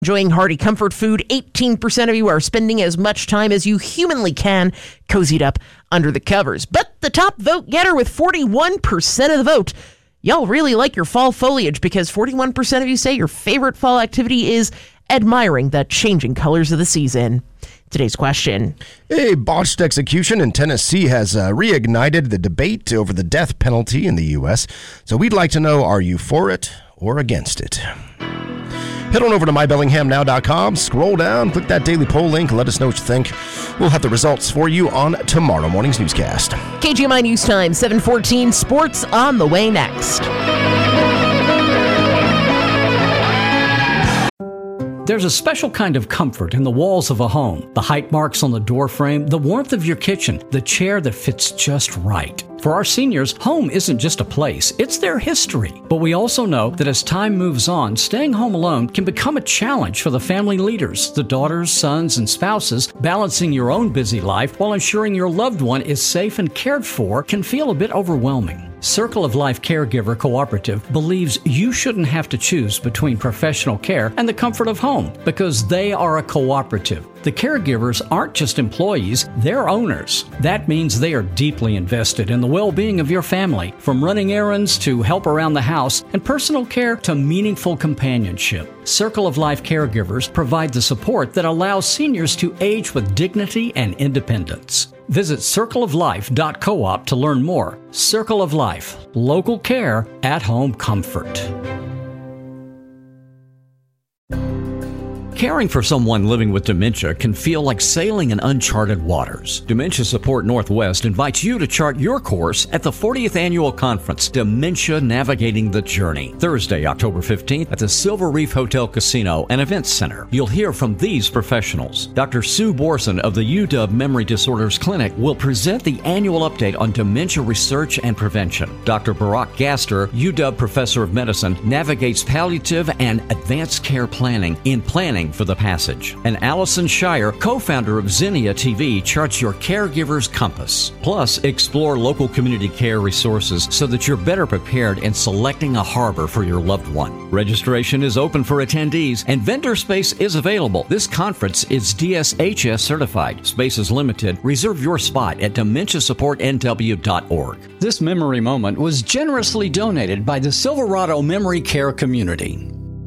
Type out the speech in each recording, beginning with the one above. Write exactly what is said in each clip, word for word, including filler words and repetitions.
Enjoying hearty comfort food, eighteen percent of you are spending as much time as you humanly can cozied up under the covers. But the top vote getter with forty-one percent of the vote, y'all really like your fall foliage because forty-one percent of you say your favorite fall activity is admiring the changing colors of the season. Today's question. A botched execution in Tennessee has uh, reignited the debate over the death penalty in the U S. So we'd like to know, are you for it or against it? Head on over to my bellingham now dot com, scroll down, click that daily poll link, and let us know what you think. We'll have the results for you on tomorrow morning's newscast. K G M I News Time, seven fourteen, sports on the way next. There's a special kind of comfort in the walls of a home. The height marks on the door frame, the warmth of your kitchen, the chair that fits just right. For our seniors, home isn't just a place, it's their history. But we also know that as time moves on, staying home alone can become a challenge for the family leaders, the daughters, sons, and spouses. Balancing your own busy life while ensuring your loved one is safe and cared for can feel a bit overwhelming. Circle of Life Caregiver Cooperative believes you shouldn't have to choose between professional care and the comfort of home because they are a cooperative. The caregivers aren't just employees, they're owners. That means they are deeply invested in the well-being of your family, from running errands to help around the house and personal care to meaningful companionship. Circle of Life Caregivers provide the support that allows seniors to age with dignity and independence. Visit circle of life dot coop to learn more. Circle of Life, local care, at-home comfort. Caring for someone living with dementia can feel like sailing in uncharted waters. Dementia Support Northwest invites you to chart your course at the fortieth Annual Conference, Dementia Navigating the Journey, Thursday, October fifteenth at the Silver Reef Hotel Casino and Events Center. You'll hear from these professionals. Doctor Sue Borson of the U W Memory Disorders Clinic will present the annual update on dementia research and prevention. Doctor Barack Gaster, U W Professor of Medicine, navigates palliative and advanced care planning in planning for the passage. And Allison Shire, co-founder of Xenia T V, charts your caregiver's compass. Plus, explore local community care resources so that you're better prepared in selecting a harbor for your loved one. Registration is open for attendees and vendor space is available. This conference is D S H S certified. Space is limited. Reserve your spot at dementia support n w dot org. This memory moment was generously donated by the Silverado Memory Care Community.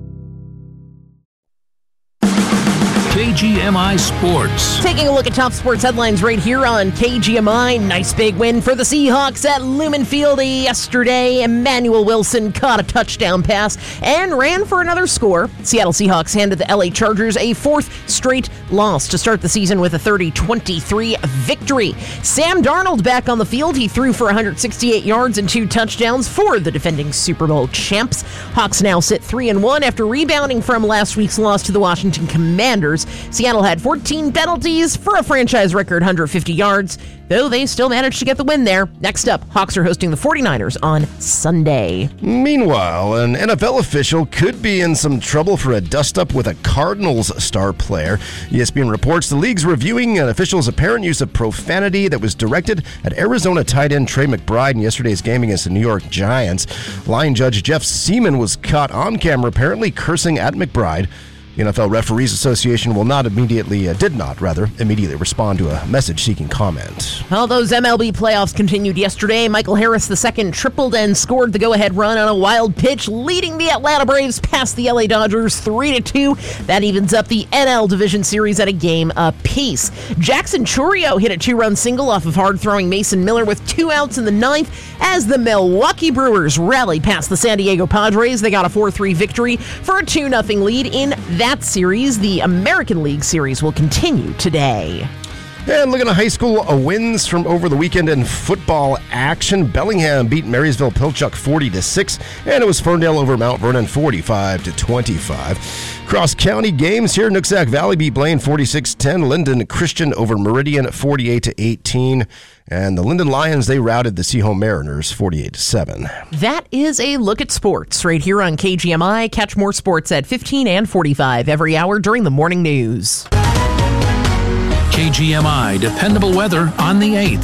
K G M I Sports. Taking a look at top sports headlines right here on K G M I. Nice big win for the Seahawks at Lumen Field yesterday. Emmanuel Wilson caught a touchdown pass and ran for another score. Seattle Seahawks handed the L A Chargers a fourth straight loss to start the season with a thirty twenty-three victory. Sam Darnold back on the field. He threw for one hundred sixty-eight yards and two touchdowns for the defending Super Bowl champs. Hawks now sit three and one after rebounding from last week's loss to the Washington Commanders. Seattle had fourteen penalties for a franchise record one hundred fifty yards, though they still managed to get the win there. Next up, Hawks are hosting the forty-niners on Sunday. Meanwhile, an N F L official could be in some trouble for a dust-up with a Cardinals star player. E S P N reports the league's reviewing an official's apparent use of profanity that was directed at Arizona tight end Trey McBride in yesterday's game against the New York Giants. Line judge Jeff Seaman was caught on camera apparently cursing at McBride. The N F L Referees Association will not immediately, uh, did not, rather, immediately respond to a message seeking comment. Well, those M L B playoffs continued yesterday. Michael Harris the second tripled and scored the go-ahead run on a wild pitch, leading the Atlanta Braves past the L A Dodgers three to two. That evens up the N L Division Series at a game apiece. Jackson Chourio hit a two-run single off of hard-throwing Mason Miller with two outs in the ninth as the Milwaukee Brewers rallied past the San Diego Padres. They got a four three victory for a two nothing lead in that That series. The American League Series will continue today. And looking at high school wins from over the weekend in football action. Bellingham beat Marysville Pilchuck forty to six, and it was Ferndale over Mount Vernon forty-five to twenty-five. Cross-county games here. Nooksack Valley beat Blaine forty-six ten. Linden Christian over Meridian forty-eight to eighteen. And the Linden Lions, they routed the Seaholm Mariners forty-eight to seven. That is a look at sports right here on K G M I. Catch more sports at fifteen and forty-five every hour during the morning news. K G M I dependable weather on the eights.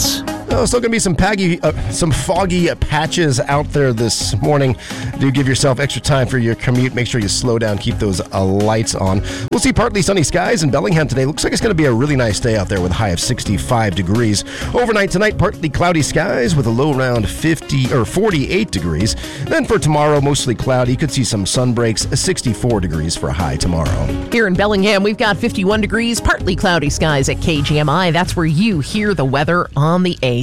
Oh, still going to be some paggy, uh, some foggy patches out there this morning. Do give yourself extra time for your commute. Make sure you slow down. Keep those uh, lights on. We'll see partly sunny skies in Bellingham today. Looks like it's going to be a really nice day out there with a high of sixty-five degrees. Overnight tonight, partly cloudy skies with a low around fifty or forty-eight degrees. Then for tomorrow, mostly cloudy. Could see some sun breaks. sixty-four degrees for a high tomorrow. Here in Bellingham, we've got fifty-one degrees, partly cloudy skies at K G M I. That's where you hear the weather on the eighth.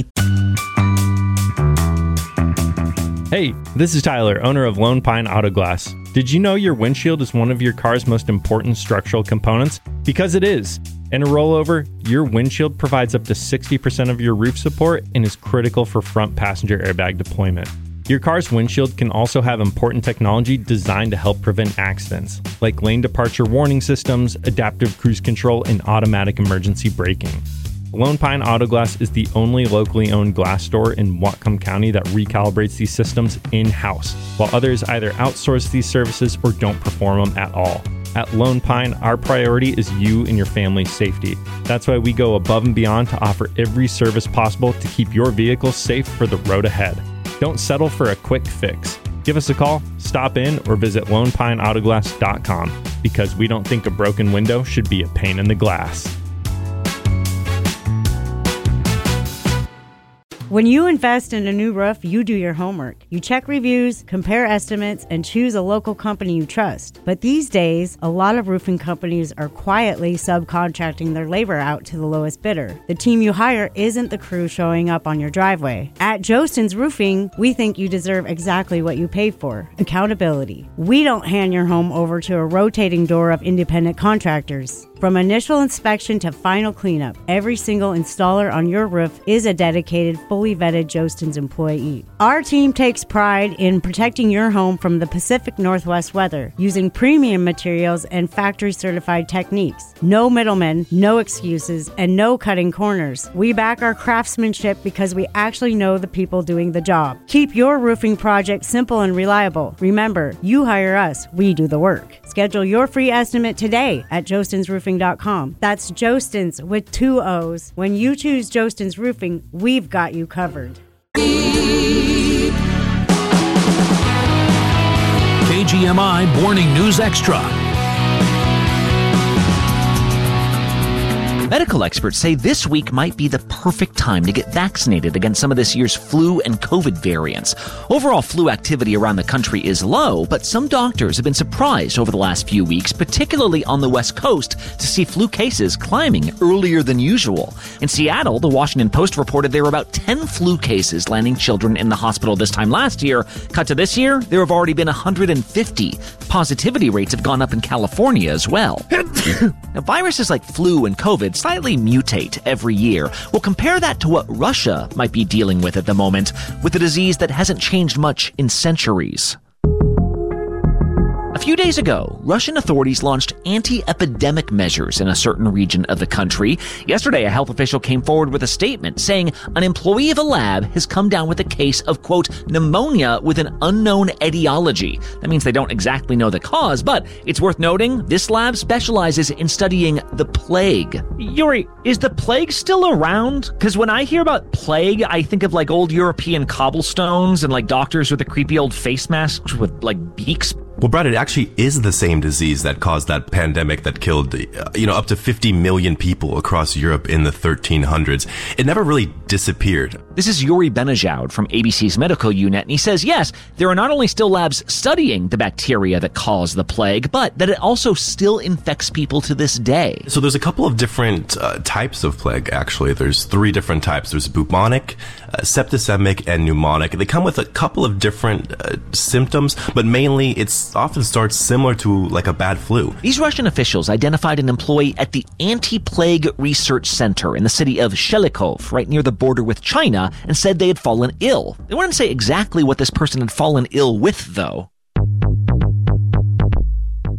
Hey, this is Tyler, owner of Lone Pine Auto Glass. Did you know your windshield is one of your car's most important structural components? Because it is. In a rollover, your windshield provides up to sixty percent of your roof support and is critical for front passenger airbag deployment. Your car's windshield can also have important technology designed to help prevent accidents, like lane departure warning systems, adaptive cruise control, and automatic emergency braking. Lone Pine Auto Glass is the only locally owned glass store in Whatcom County that recalibrates these systems in-house, while others either outsource these services or don't perform them at all. At Lone Pine, our priority is you and your family's safety. That's why we go above and beyond to offer every service possible to keep your vehicle safe for the road ahead. Don't settle for a quick fix. Give us a call, stop in, or visit lone pine auto glass dot com because we don't think a broken window should be a pain in the glass. When you invest in a new roof, you do your homework. You check reviews, compare estimates, and choose a local company you trust. But these days, a lot of roofing companies are quietly subcontracting their labor out to the lowest bidder. The team you hire isn't the crew showing up on your driveway. At Jostens Roofing, we think you deserve exactly what you pay for: accountability. We don't hand your home over to a rotating door of independent contractors. From initial inspection to final cleanup, every single installer on your roof is a dedicated, fully vetted Jostens employee. Our team takes pride in protecting your home from the Pacific Northwest weather using premium materials and factory-certified techniques. No middlemen, no excuses, and no cutting corners. We back our craftsmanship because we actually know the people doing the job. Keep your roofing project simple and reliable. Remember, you hire us, we do the work. Schedule your free estimate today at jostens roofing dot com. That's Jostens with two O's. When you choose Jostens Roofing, we've got you covered. K G M I Morning News Extra. Medical experts say this week might be the perfect time to get vaccinated against some of this year's flu and COVID variants. Overall flu activity around the country is low, but some doctors have been surprised over the last few weeks, particularly on the West Coast, to see flu cases climbing earlier than usual. In Seattle, the Washington Post reported there were about ten flu cases landing children in the hospital this time last year. Cut to this year, there have already been one hundred fifty. Positivity rates have gone up in California as well. Now, viruses like flu and COVID slightly mutate every year. We'll compare that to what Russia might be dealing with at the moment, with a disease that hasn't changed much in centuries. A few days ago, Russian authorities launched anti-epidemic measures in a certain region of the country. Yesterday, a health official came forward with a statement saying an employee of a lab has come down with a case of, quote, pneumonia with an unknown etiology. That means they don't exactly know the cause, but it's worth noting this lab specializes in studying the plague. Yuri, is the plague still around? Because when I hear about plague, I think of like old European cobblestones and like doctors with the creepy old face masks with like beaks. Well, Brad, it actually is the same disease that caused that pandemic that killed, uh, you know, up to fifty million people across Europe in the thirteen hundreds. It never really disappeared. This is Yuri Benejoud from A B C's medical unit, and he says, yes, there are not only still labs studying the bacteria that cause the plague, but that it also still infects people to this day. So there's a couple of different uh, types of plague, actually. There's three different types. There's bubonic, uh, septicemic, and pneumonic. They come with a couple of different uh, symptoms, but mainly it's often starts similar to like a bad flu. These Russian officials identified an employee at the Anti-Plague Research Center in the city of Shelikov, right near the border with China, and said they had fallen ill. They wouldn't say exactly what this person had fallen ill with, though.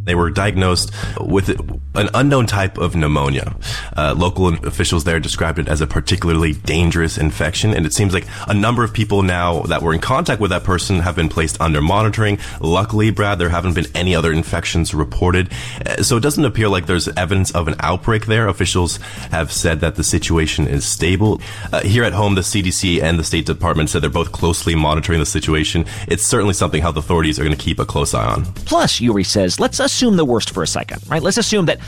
They were diagnosed with an unknown type of pneumonia. Uh, local officials there described it as a particularly dangerous infection, and it seems like a number of people now that were in contact with that person have been placed under monitoring. Luckily, Brad, there haven't been any other infections reported, uh, so it doesn't appear like there's evidence of an outbreak there. Officials have said that the situation is stable. Uh, here at home, the C D C and the State Department said they're both closely monitoring the situation. It's certainly something health authorities are going to keep a close eye on. Plus, Yuri says, let's assume the worst for a second, right? Let's assume that